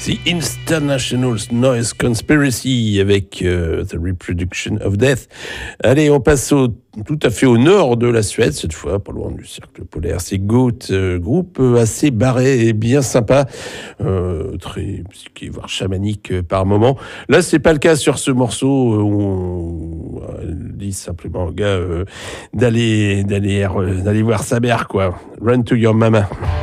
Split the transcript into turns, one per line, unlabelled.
The International Noise Conspiracy avec The Reproduction of Death. Allez, on passe tout à fait au nord de la Suède, cette fois, pas loin du cercle polaire. C'est Goat, groupe assez barré et bien sympa, très psyché, voire chamanique par moment. Là, c'est pas le cas sur ce morceau où on dit simplement au gars d'aller voir sa mère, quoi. Run to your mama.